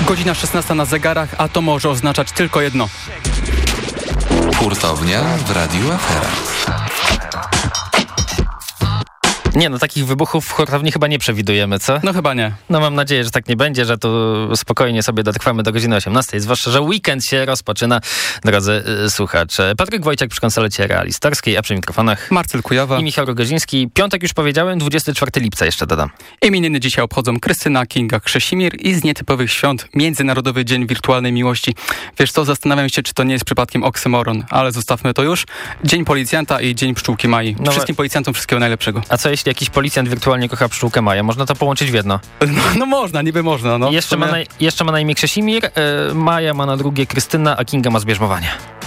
Godzina 16 na zegarach, a to może oznaczać tylko jedno. Hurtownia w Radiu Afera. Nie, no takich wybuchów w hurtowni chyba nie przewidujemy, co? No chyba nie. No mam nadzieję, że tak nie będzie, że tu spokojnie sobie dotrwamy do godziny 18, zwłaszcza, że weekend się rozpoczyna, drodzy słuchacze. Patryk Wojciak przy konsolecie realistorskiej, a przy mikrofonach Marcel Kujawa i Michał Rogoziński. Piątek już powiedziałem, 24 lipca jeszcze dodam. Imieniny dzisiaj obchodzą Krystyna, Kinga, Krzesimir i z nietypowych świąt Międzynarodowy Dzień Wirtualnej Miłości. Wiesz co, zastanawiam się, czy to nie jest przypadkiem oksymoron, ale zostawmy to już. Dzień Policjanta i Dzień Pszczółki Mai. Wszystkim policjantom wszystkiego najlepszego. A co jeśli jakiś policjant wirtualnie kocha pszczółkę Maję? Można to połączyć w jedno. No można, niby można. No. Jeszcze ma na imię Krzesimir, Maja ma na drugie Krystyna, a Kinga ma zbierzmowanie.